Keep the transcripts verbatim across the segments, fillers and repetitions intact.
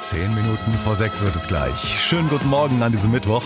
Zehn Minuten vor sechs wird es gleich. Schönen guten Morgen an diesem Mittwoch.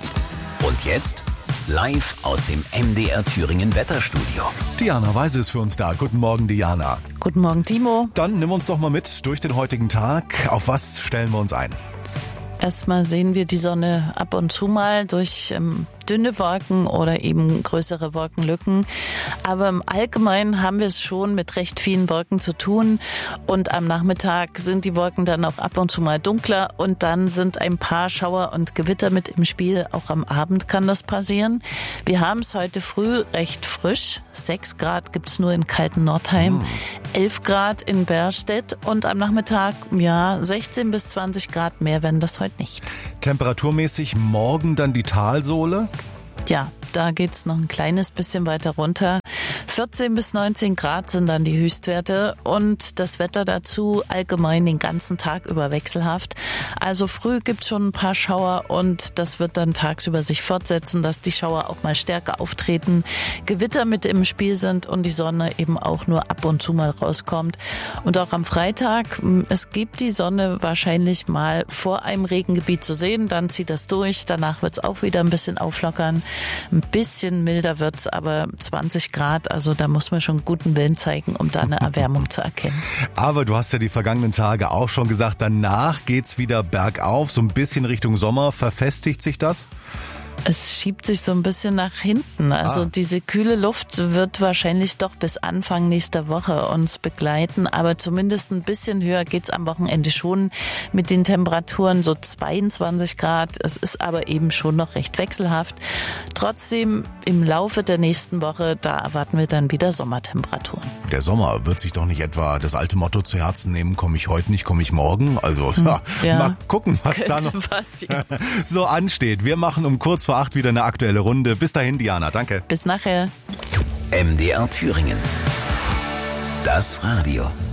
Und jetzt live aus dem M D R Thüringen Wetterstudio. Diana Weise ist für uns da. Guten Morgen, Diana. Guten Morgen, Timo. Dann nimm uns doch mal mit durch den heutigen Tag. Auf was stellen wir uns ein? Erstmal sehen wir die Sonne ab und zu mal durch ähm, dünne Wolken oder eben größere Wolkenlücken. Aber im Allgemeinen haben wir es schon mit recht vielen Wolken zu tun. Und am Nachmittag sind die Wolken dann auch ab und zu mal dunkler. Und dann sind ein paar Schauer und Gewitter mit im Spiel. Auch am Abend kann das passieren. Wir haben es heute früh recht frisch. Sechs Grad gibt's nur in kalten Nordheim. elf Grad in Berstedt. Und am Nachmittag, ja, sechzehn bis zwanzig Grad mehr werden das heute nicht. Temperaturmäßig morgen dann die Talsohle? Ja, da geht's noch ein kleines bisschen weiter runter. vierzehn bis neunzehn Grad sind dann die Höchstwerte und das Wetter dazu allgemein den ganzen Tag über wechselhaft. Also früh gibt's schon ein paar Schauer und das wird dann tagsüber sich fortsetzen, dass die Schauer auch mal stärker auftreten, Gewitter mit im Spiel sind und die Sonne eben auch nur ab und zu mal rauskommt. Und auch am Freitag, es gibt die Sonne wahrscheinlich mal vor einem Regengebiet zu sehen, dann zieht das durch, danach wird's auch wieder ein bisschen auflockern. Ein bisschen milder wird's, aber zwanzig Grad, also da muss man schon guten Willen zeigen, um da eine Erwärmung zu erkennen. Aber du hast ja die vergangenen Tage auch schon gesagt, danach geht's wieder bergauf, so ein bisschen Richtung Sommer. Verfestigt sich das? Es schiebt sich so ein bisschen nach hinten. Also ah. diese kühle Luft wird wahrscheinlich doch bis Anfang nächster Woche uns begleiten. Aber zumindest ein bisschen höher geht's am Wochenende schon mit den Temperaturen, so zweiundzwanzig Grad. Es ist aber eben schon noch recht wechselhaft. Trotzdem im Laufe der nächsten Woche, da erwarten wir dann wieder Sommertemperaturen. Der Sommer wird sich doch nicht etwa das alte Motto zu Herzen nehmen, komme ich heute nicht, komme ich morgen. Also hm, ja, ja. mal gucken, was da noch so ansteht. Wir machen um kurz vor acht wieder eine aktuelle Runde. Bis dahin, Diana. Danke. Bis nachher. M D R Thüringen. Das Radio.